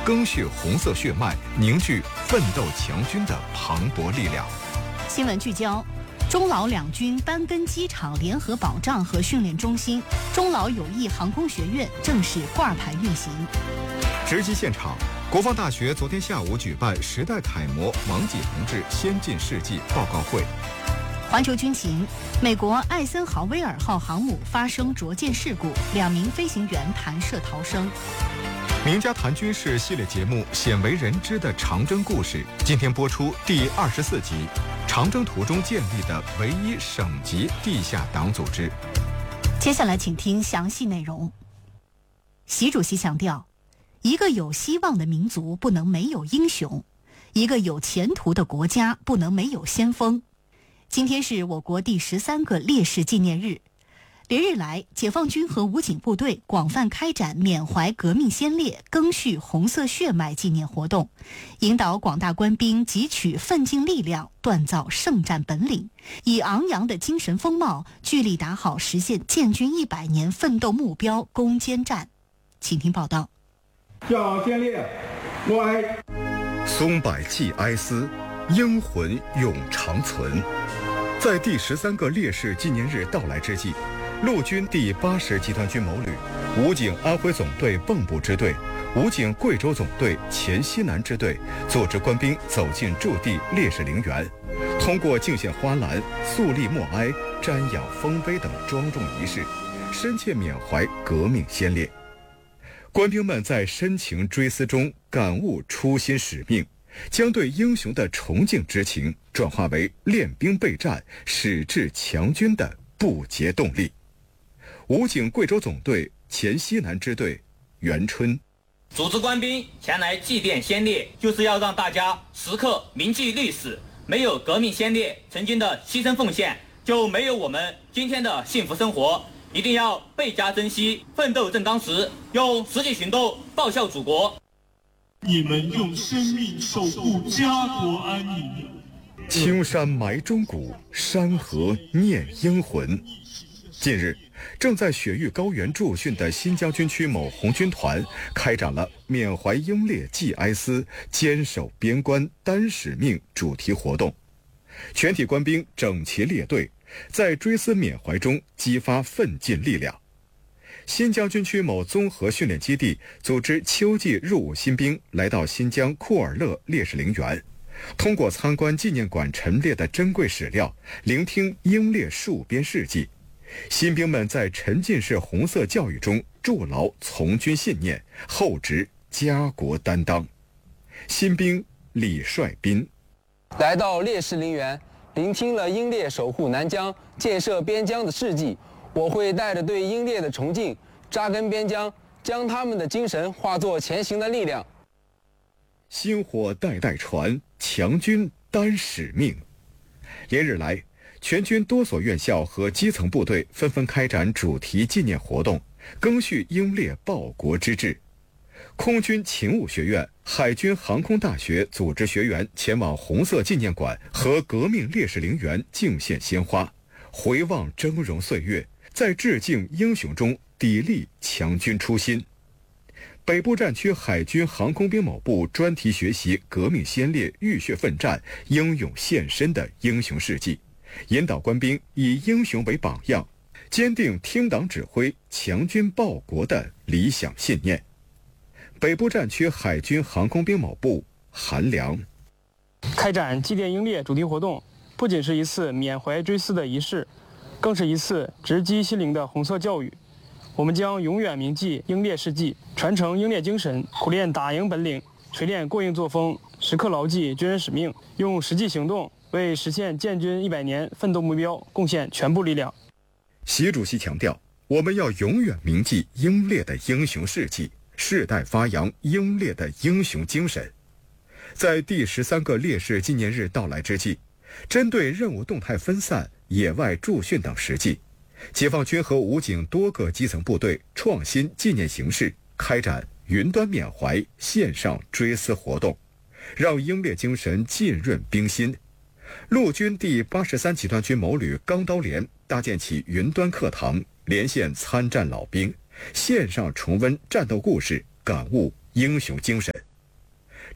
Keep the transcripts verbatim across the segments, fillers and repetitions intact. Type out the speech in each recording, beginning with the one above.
赓续红色血脉，凝聚奋斗强军的磅礴力量。 新闻聚焦：中老两军班根机场联合保障和训练中心，中老友谊航空学院正式挂牌运行。 直击现场，国防大学昨天下午举办时代楷模王济同志先进事迹报告会。 环球军情：美国艾森豪威尔号航母发生着舰事故，两名飞行员弹射逃生。 名家谈军事系列节目《鲜为人知的长征故事》今天播出第二十四集，长征途中建立的唯一省级地下党组织。 接下来请听详细内容。习主席强调，一个有希望的民族不能没有英雄，一个有前途的国家不能没有先锋。今天是我国第十三个烈士纪念日，连日来，解放军和武警部队广泛开展缅怀革命先烈、赓续红色血脉纪念活动，引导广大官兵汲取奋进力量，锻造圣战本领，以昂扬的精神风貌，聚力打好实现建军一百年奋斗目标攻坚战。请听报道。 向先烈默哀。 松柏寄哀思，英魂永长存。在第十三个烈士纪念日到来之际，陆军第八十集团军某旅、武警安徽总队蚌埠支队、武警贵州总队黔西南支队组织官兵走进驻地烈士陵园，通过敬献花篮、肃立默哀、瞻仰丰碑等庄重仪式，深切缅怀革命先烈。官兵们在深情追思中感悟初心使命，将对英雄的崇敬之情转化为练兵备战、矢志强军的不竭动力。武警贵州总队黔西南支队袁春： 组织官兵前来祭奠先烈，就是要让大家时刻铭记历史，没有革命先烈曾经的牺牲奉献，就没有我们今天的幸福生活。一定要倍加珍惜，奋斗正当时，用实际行动报效祖国。 你们用生命守护家国安宁。 青山埋忠骨，山河念英魂。近日，正在雪域高原驻训的新疆军区某红军团开展了缅怀英烈祭哀思、坚守边关担使命主题活动。全体官兵整齐列队，在追思缅怀中激发奋进力量。新疆军区某综合训练基地组织秋季入伍新兵来到新疆库尔勒烈士陵园，通过参观纪念馆陈列的珍贵史料，聆听英烈戍边事迹，新兵们在沉浸式红色教育中筑牢从军信念，厚植家国担当。新兵李帅斌： 来到烈士陵园，聆听了英烈守护南疆、建设边疆的事迹，我会带着对英烈的崇敬，扎根边疆，将他们的精神化作前行的力量。 薪火代代传，强军担使命。连日来，全军多所院校和基层部队纷纷开展主题纪念活动，赓续英烈报国之志。空军勤务学院、海军航空大学组织学员前往红色纪念馆和革命烈士陵园敬献鲜花，回望峥嵘岁月，在致敬英雄中砥砺强军初心。北部战区海军航空兵某部专题学习革命先烈浴血奋战、英勇献身的英雄事迹，引导官兵以英雄为榜样，坚定听党指挥、强军报国的理想信念。北部战区海军航空兵某部韩良： 开展祭奠英烈主题活动，不仅是一次缅怀追思的仪式，更是一次直击心灵的红色教育。我们将永远铭记英烈事迹，传承英烈精神，苦练打赢本领，锤炼过硬作风，时刻牢记军人使命，用实际行动为实现建军一百年奋斗目标贡献全部力量。 习主席强调，我们要永远铭记英烈的英雄事迹，世代发扬英烈的英雄精神。在第十三个烈士纪念日到来之际，针对任务动态分散、野外驻训等实际，解放军和武警多个基层部队创新纪念形式，开展云端缅怀、线上追思活动，让英烈精神浸润兵心。陆军第八十三集团军某旅钢刀连搭建起云端课堂，连线参战老兵，线上重温战斗故事，感悟英雄精神。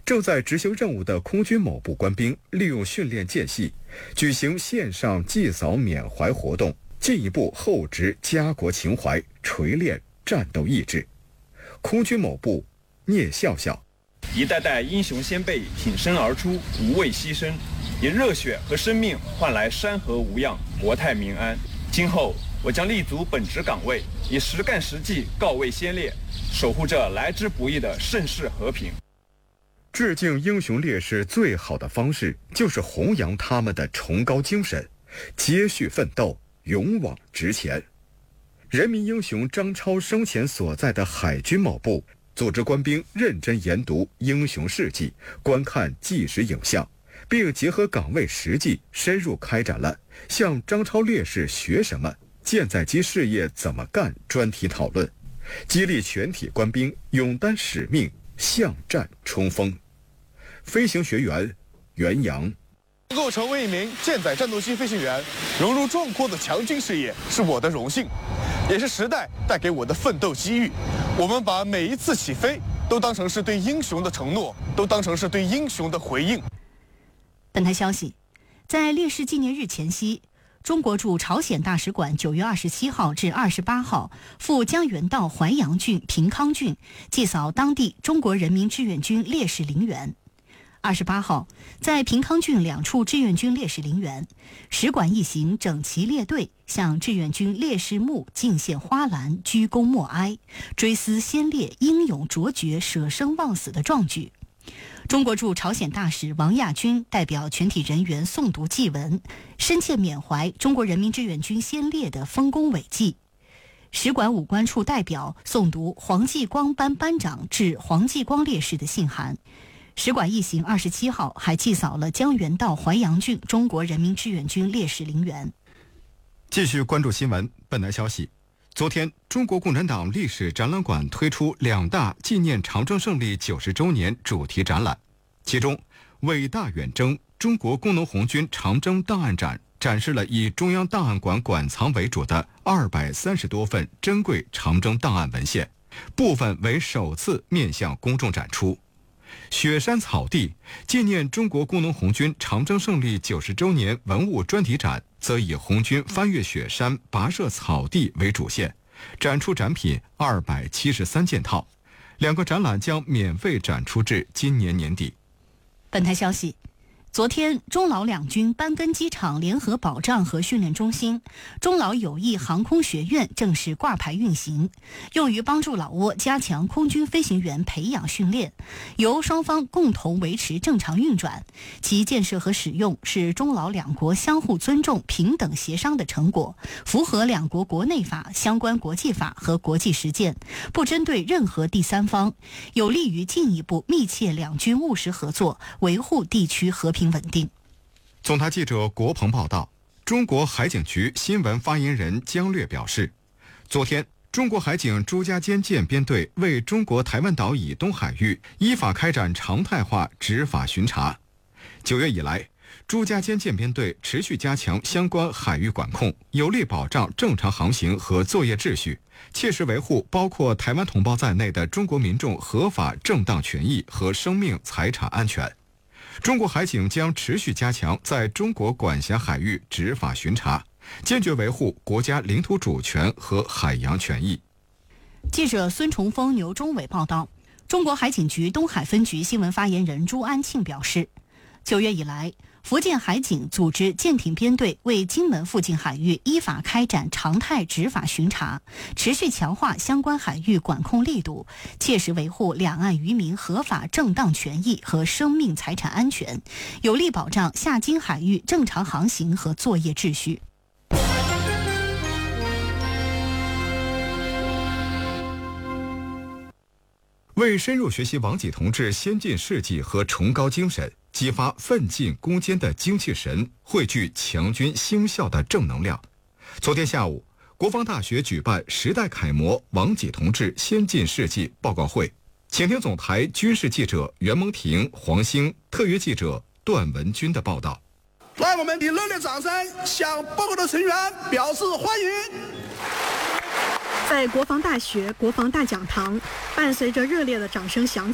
正在执行任务的空军某部官兵利用训练间隙，举行线上祭扫缅怀活动，进一步厚植家国情怀，锤炼战斗意志。空军某部聂笑笑： 一代代英雄先辈挺身而出，无畏牺牲，以热血和生命换来山河无恙，国泰民安。今后我将立足本职岗位，以实干实绩告慰先烈，守护这来之不易的盛世和平。 致敬英雄烈士最好的方式，就是弘扬他们的崇高精神，接续奋斗，勇往直前。人民英雄张超生前所在的海军某部组织官兵认真研读英雄事迹，观看纪实影像，并结合岗位实际，深入开展了向张超烈士学什么、舰载机事业怎么干专题讨论，激励全体官兵勇担使命，向战冲锋。飞行学员袁洋： 能够成为一名舰载战斗机飞行员，融入壮阔的强军事业，是我的荣幸，也是时代带给我的奋斗机遇。我们把每一次起飞都当成是对英雄的承诺，都当成是对英雄的回应。 本台消息，在烈士纪念日前夕，中国驻朝鲜大使馆九月二十七号至二十八号赴江原道淮阳郡、平康郡祭扫当地中国人民志愿军烈士陵园。二十八号，在平康郡两处志愿军烈士陵园，使馆一行整齐列队向志愿军烈士墓敬献花篮，鞠躬默哀，追思先烈英勇卓绝、舍生忘死的壮举。中国驻朝鲜大使王亚军代表全体人员诵读祭文，深切缅怀中国人民志愿军先烈的丰功伟绩。使馆武官处代表诵读黄继光班班长致黄继光烈士的信函。使馆一行二十七号还祭扫了江原道淮阳郡中国人民志愿军烈士陵园。 继续关注新闻，本台消息，昨天，中国共产党历史展览馆推出两大纪念长征胜利九十周年主题展览，其中“伟大远征：中国工农红军长征档案展”展示了以中央档案馆馆藏为主的二百三十多份珍贵长征档案文献，部分为首次面向公众展出。雪山草地纪念中国工农红军长征胜利九十周年文物专题展，则以红军翻越雪山、跋涉草地为主线，展出展品二百七十三件套。两个展览将免费展出至今年年底。 本台消息，昨天，中老两军班根机场联合保障和训练中心、中老友谊航空学院正式挂牌运行，用于帮助老挝加强空军飞行员培养训练，由双方共同维持正常运转。其建设和使用是中老两国相互尊重、平等协商的成果，符合两国国内法、相关国际法和国际实践，不针对任何第三方，有利于进一步密切两军务实合作，维护地区和平稳定。 总台记者国鹏报道，中国海警局新闻发言人姜略表示，昨天，中国海警朱家尖舰编队为中国台湾岛以东海域依法开展常态化执法巡查。九月以来，朱家尖舰编队持续加强相关海域管控，有力保障正常航行和作业秩序，切实维护包括台湾同胞在内的中国民众合法正当权益和生命财产安全。中国海警将持续加强在中国管辖海域执法巡查，坚决维护国家领土主权和海洋权益。 记者孙崇峰、牛忠伟报道，中国海警局东海分局新闻发言人朱安庆表示，九月以来，福建海警组织舰艇编队为金门附近海域依法开展常态执法巡查，持续强化相关海域管控力度，切实维护两岸渔民合法正当权益和生命财产安全，有力保障下金海域正常航行和作业秩序。 为深入学习王济同志先进事迹和崇高精神，激发奋进攻坚的精气神，汇聚强军兴校的正能量。昨天下午，国防大学举办时代楷模王济同志先进事迹报告会，请听总台军事记者袁蒙婷、黄兴，特约记者段文军的报道。 让我们以热烈掌声向报告的成员表示欢迎。 在国防大学国防大讲堂，伴随着热烈的掌声响起，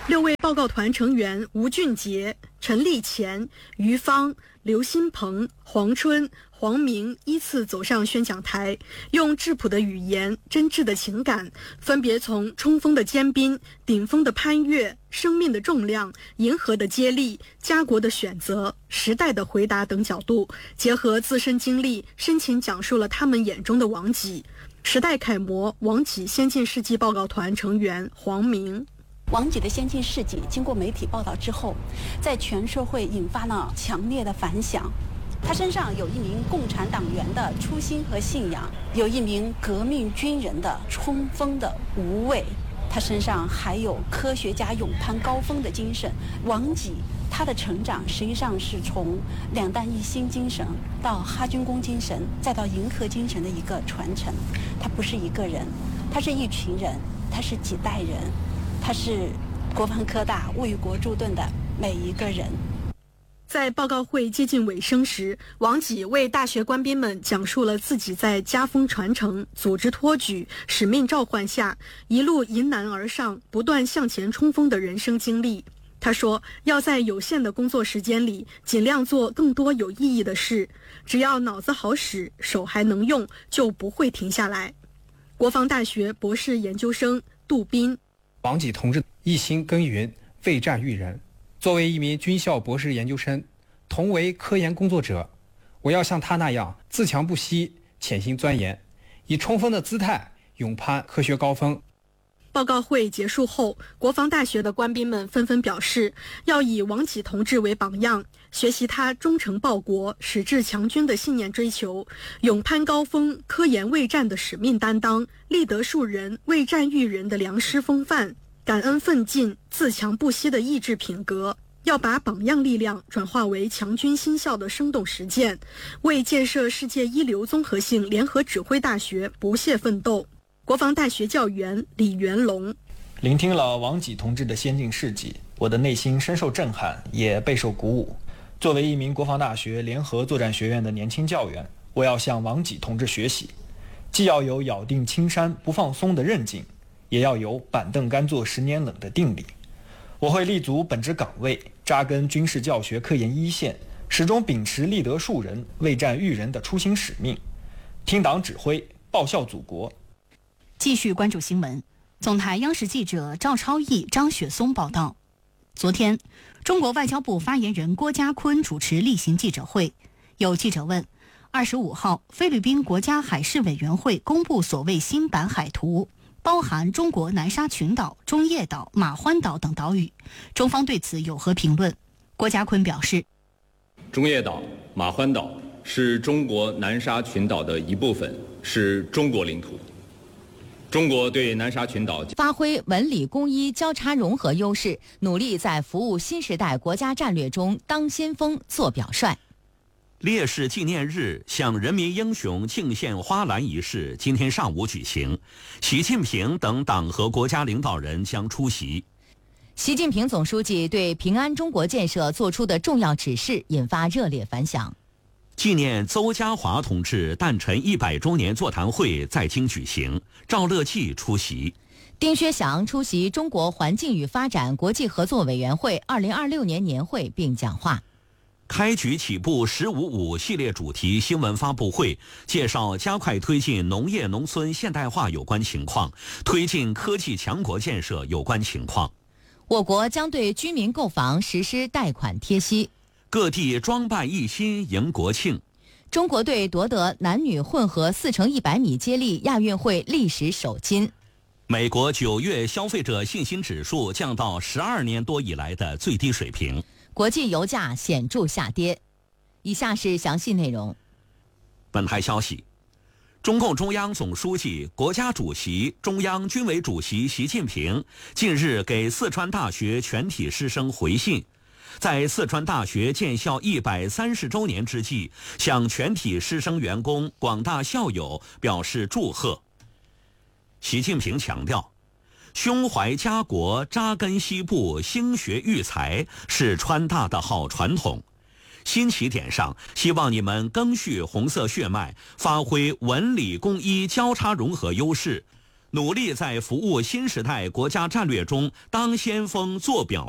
六位报告团成员吴俊杰、陈立乾、于芳、刘新鹏、黄春、黄明依次走上宣讲台，用质朴的语言、真挚的情感，分别从冲锋的坚冰、顶峰的攀越、生命的重量、银河的接力、家国的选择、时代的回答等角度，结合自身经历，深情讲述了他们眼中的王己。时代楷模王己先进事迹报告团成员黄明。 王己的先进事迹经过媒体报道之后，在全社会引发了强烈的反响。他身上有一名共产党员的初心和信仰，有一名革命军人的冲锋的无畏，他身上还有科学家勇攀高峰的精神。王己他的成长实际上是从两弹一星精神到哈军工精神，再到银河精神的一个传承。他不是一个人，他是一群人，他是几代人，他是国防科大为国驻盾的每一个人。 在报告会接近尾声时，王己为大学官兵们讲述了自己在家风传承、组织托举、使命召唤下一路迎难而上、不断向前冲锋的人生经历。他说，要在有限的工作时间里尽量做更多有意义的事，只要脑子好使，手还能用，就不会停下来。国防大学博士研究生杜斌。 王己同志一心耕耘，为战育人。作为一名军校博士研究生，同为科研工作者，我要像他那样自强不息，潜心钻研，以冲锋的姿态勇攀科学高峰。 报告会结束后，国防大学的官兵们纷纷表示，要以王己同志为榜样，学习他忠诚报国、矢志强军的信念追求，勇攀高峰、科研为战的使命担当，立德树人、为战育人的良师风范，感恩奋进、自强不息的意志品格。要把榜样力量转化为强军新校的生动实践，为建设世界一流综合性联合指挥大学不懈奋斗。国防大学教员李元龙。 聆听了王己同志的先进事迹，我的内心深受震撼，也备受鼓舞。作为一名国防大学联合作战学院的年轻教员，我要向王己同志学习，既要有咬定青山不放松的韧劲，也要有板凳干坐十年冷的定力。我会立足本职岗位，扎根军事教学科研一线，始终秉持立德树人、为战育人的初心使命，听党指挥，报效祖国。 继续关注新闻。总台央视记者赵超毅、张雪松报道，昨天，中国外交部发言人郭家坤主持例行记者会。有记者问，二十五号，菲律宾国家海事委员会公布所谓新版海图，包含中国南沙群岛、中业岛、马欢岛等岛屿，中方对此有何评论？郭家坤表示， 中业岛、马欢岛是中国南沙群岛的一部分，是中国领土。中国对南沙群岛发挥文理工医交叉融合优势，努力在服务新时代国家战略中当先锋、做表率。 烈士纪念日向人民英雄敬献花篮仪式今天上午举行，习近平等党和国家领导人将出席。 习近平总书记对平安中国建设作出的重要指示引发热烈反响。 纪念邹家华同志诞辰一百周年座谈会在京举行，赵乐际出席。 丁薛祥出席中国环境与发展国际合作委员会二零二六年年会并讲话。 开局起步十五五系列主题新闻发布会介绍加快推进农业农村现代化有关情况，推进科技强国建设有关情况。 我国将对居民购房实施贷款贴息。 各地装扮一新迎国庆。 中国队夺得男女混合四乘一百米接力亚运会历史首金。 美国九月消费者信心指数降到十二年多以来的最低水平。 国际油价显著下跌。以下是详细内容。 本台消息，中共中央总书记、国家主席、中央军委主席习近平近日给四川大学全体师生回信，在四川大学建校一百三十周年之际，向全体师生员工、广大校友表示祝贺。习近平强调，胸怀家国、扎根西部、兴学育才是川大的好传统。新起点上，希望你们赓续红色血脉，发挥文理工医交叉融合优势， 努力在服务新时代国家战略中当先锋做表